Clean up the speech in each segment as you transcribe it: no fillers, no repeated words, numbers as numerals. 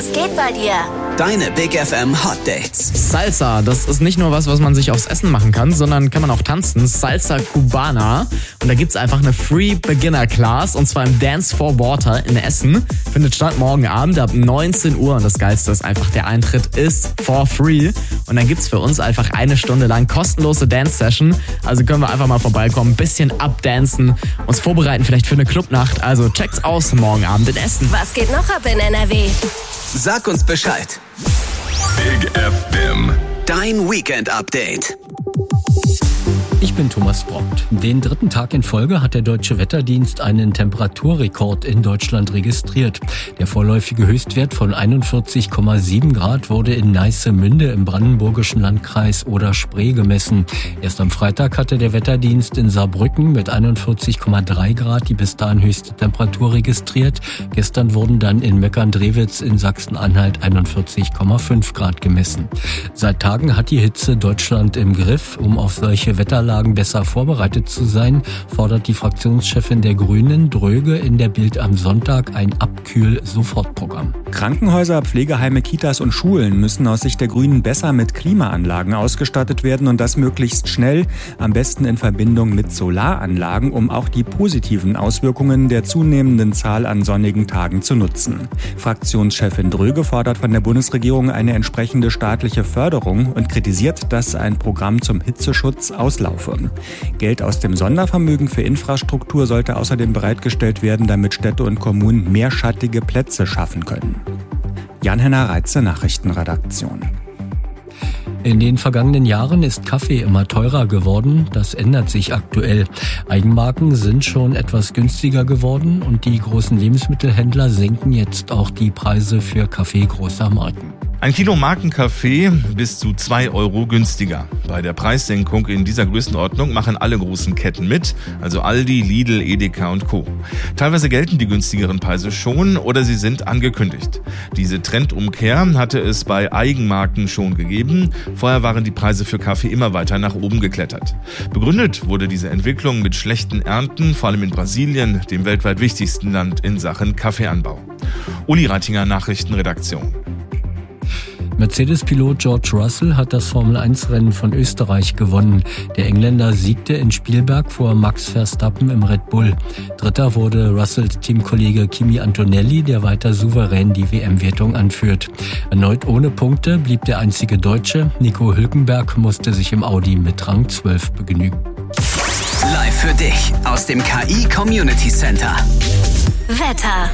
Was geht bei dir? Deine Big FM Hot Dates. Salsa, das ist nicht nur was man sich aufs Essen machen kann, sondern kann man auch tanzen. Salsa Cubana. Und da gibt's einfach eine Free Beginner Class, und zwar im Dance for Water in Essen. Findet statt morgen Abend ab 19 Uhr. Und das Geilste ist einfach, der Eintritt ist for free. Und dann gibt's für uns einfach 1 Stunde lang kostenlose Dance-Session. Also können wir einfach mal vorbeikommen, ein bisschen abdancen, uns vorbereiten vielleicht für eine Clubnacht. Also checkt's aus morgen Abend in Essen. Was geht noch ab in NRW? Sag uns Bescheid. Big FM. Dein Weekend-Update. Ich bin Thomas Brockt. Den 3. Tag in Folge hat der Deutsche Wetterdienst einen Temperaturrekord in Deutschland registriert. Der vorläufige Höchstwert von 41,7 Grad wurde in Neissemünde im brandenburgischen Landkreis Oder-Spree gemessen. Erst am Freitag hatte der Wetterdienst in Saarbrücken mit 41,3 Grad die bis dahin höchste Temperatur registriert. Gestern wurden dann in Meckern-Drewitz in Sachsen-Anhalt 41,5 Grad gemessen. Seit Tagen hat die Hitze Deutschland im Griff. Um auf solche Wetterlagen besser vorbereitet zu sein, fordert die Fraktionschefin der Grünen, Dröge, in der Bild am Sonntag ein Abkühl-Sofortprogramm. Krankenhäuser, Pflegeheime, Kitas und Schulen müssen aus Sicht der Grünen besser mit Klimaanlagen ausgestattet werden, und das möglichst schnell, am besten in Verbindung mit Solaranlagen, um auch die positiven Auswirkungen der zunehmenden Zahl an sonnigen Tagen zu nutzen. Fraktionschefin Dröge fordert von der Bundesregierung eine entsprechende staatliche Förderung und kritisiert, dass ein Programm zum Hitzeschutz auslaufe. Geld aus dem Sondervermögen für Infrastruktur sollte außerdem bereitgestellt werden, damit Städte und Kommunen mehr schattige Plätze schaffen können. Jan-Henner Reitze, Nachrichtenredaktion. In den vergangenen Jahren ist Kaffee immer teurer geworden. Das ändert sich aktuell. Eigenmarken sind schon etwas günstiger geworden und die großen Lebensmittelhändler senken jetzt auch die Preise für Kaffee großer Marken. Ein Kilo Markenkaffee bis zu 2 Euro günstiger. Bei der Preissenkung in dieser Größenordnung machen alle großen Ketten mit, also Aldi, Lidl, Edeka und Co. Teilweise gelten die günstigeren Preise schon oder sie sind angekündigt. Diese Trendumkehr hatte es bei Eigenmarken schon gegeben. Vorher waren die Preise für Kaffee immer weiter nach oben geklettert. Begründet wurde diese Entwicklung mit schlechten Ernten, vor allem in Brasilien, dem weltweit wichtigsten Land in Sachen Kaffeeanbau. Uli Reitinger, Nachrichtenredaktion. Mercedes-Pilot George Russell hat das Formel-1-Rennen von Österreich gewonnen. Der Engländer siegte in Spielberg vor Max Verstappen im Red Bull. Dritter wurde Russells Teamkollege Kimi Antonelli, der weiter souverän die WM-Wertung anführt. Erneut ohne Punkte blieb der einzige Deutsche. Nico Hülkenberg musste sich im Audi mit Rang 12 begnügen. Live für dich aus dem KI Community Center. Wetter.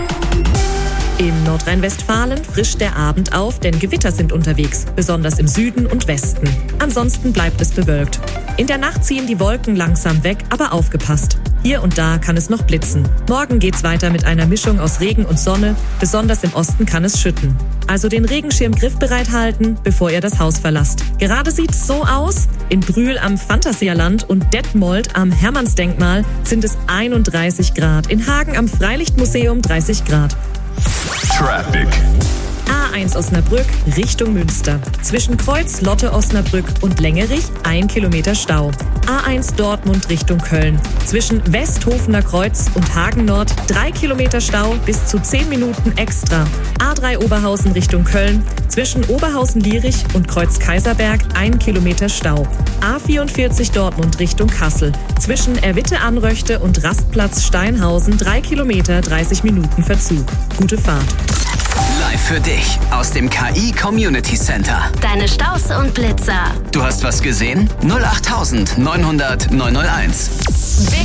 In Nordrhein-Westfalen frischt der Abend auf, denn Gewitter sind unterwegs, besonders im Süden und Westen. Ansonsten bleibt es bewölkt. In der Nacht ziehen die Wolken langsam weg, aber aufgepasst. Hier und da kann es noch blitzen. Morgen geht's weiter mit einer Mischung aus Regen und Sonne, besonders im Osten kann es schütten. Also den Regenschirm griffbereit halten, bevor ihr das Haus verlasst. Gerade sieht's so aus. In Brühl am Phantasialand und Detmold am Hermannsdenkmal sind es 31 Grad. In Hagen am Freilichtmuseum 30 Grad. Traffic. A1 Osnabrück Richtung Münster. Zwischen Kreuz, Lotte, Osnabrück und Längerich 1 Kilometer Stau. A1 Dortmund Richtung Köln. Zwischen Westhofener Kreuz und Hagen Nord 3 Kilometer Stau bis zu 10 Minuten extra. A3 Oberhausen Richtung Köln. Zwischen Oberhausen-Lierich und Kreuz Kaiserberg 1 Kilometer Stau. A44 Dortmund Richtung Kassel. Zwischen Erwitte-Anröchte und Rastplatz Steinhausen 3 Kilometer 30 Minuten Verzug. Gute Fahrt. Live für dich aus dem KI Community Center. Deine Staus und Blitzer. Du hast was gesehen? 08900 901. Big